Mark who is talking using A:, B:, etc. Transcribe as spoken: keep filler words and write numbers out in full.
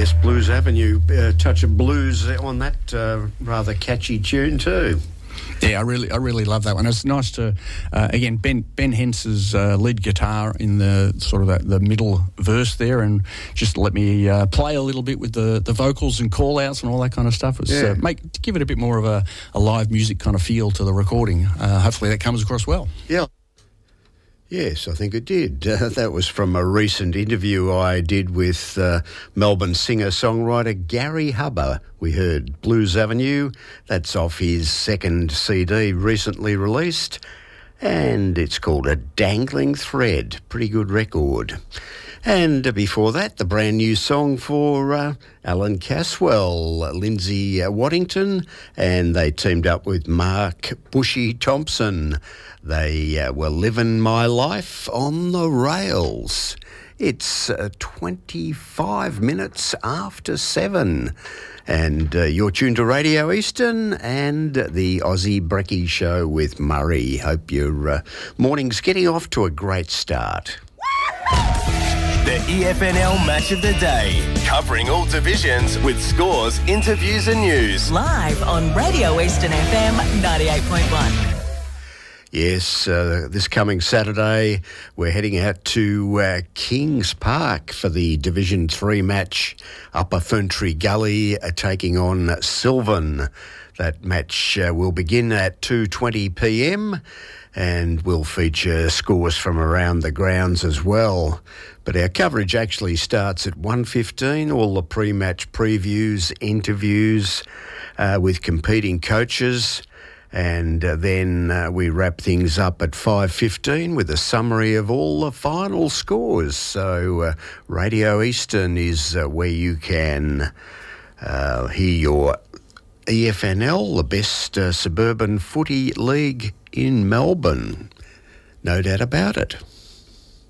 A: Yes, Blues Avenue. A touch of blues on that uh, rather catchy tune too.
B: Yeah, I really, I really love that one. It's nice to, uh, again, Ben Ben Hence's uh, lead guitar in the sort of that, the middle verse there, and just let me uh, play a little bit with the, the vocals and call outs and all that kind of stuff. It's,
A: yeah.
B: uh, make to give it a bit more of a, a live music kind of feel to the recording. Uh, hopefully that comes across well.
A: Yeah. Yes, I think it did. Uh, that was from a recent interview I did with uh, Melbourne singer-songwriter Gary Hubber. We heard Blues Avenue. That's off his second C D recently released, and it's called A Dangling Thread. Pretty good record. And before that, the brand new song for uh, Alan Caswell, Lindsay Waddington, and they teamed up with Mark Bushy Thompson. They uh, were living my life on the rails. It's uh, twenty-five minutes after seven. And uh, you're tuned to Radio Eastern and the Aussie Brekkie Show with Murray. Hope your uh, morning's getting off to a great start.
C: The E F N L Match of the Day, covering all divisions with scores, interviews and news.
D: Live on Radio Eastern F M ninety-eight point one.
A: Yes, uh, this coming Saturday we're heading out to uh, Kings Park for the Division three match. Upper Ferntree Gully uh, taking on Sylvan. That match uh, will begin at two twenty p m and will feature scores from around the grounds as well. But our coverage actually starts at one fifteen, all the pre-match previews, interviews uh, with competing coaches. And uh, then uh, we wrap things up at five fifteen with a summary of all the final scores. So uh, Radio Eastern is uh, where you can uh, hear your E F N L, the best uh, suburban footy league in Melbourne. No doubt about it.